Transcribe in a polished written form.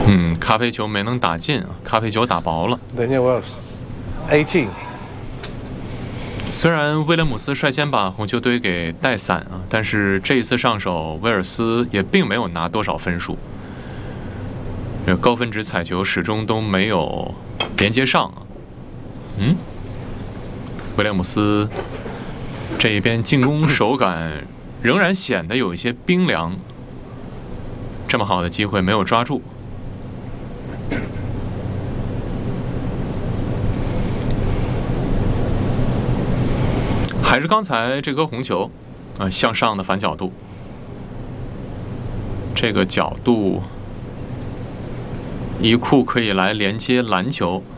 咖啡球没能打进啊，咖啡球打薄了。 Daniel Wells, 18. 虽然威廉姆斯率先把红球队给带散啊，但是这一次上手，威尔斯也并没有拿多少分数。这高分值彩球始终都没有连接上啊。威廉姆斯这一边进攻手感仍然显得有一些冰凉，这么好的机会没有抓住。还是刚才这颗红球，向上的反角度，这个角度一库可以来连接篮球。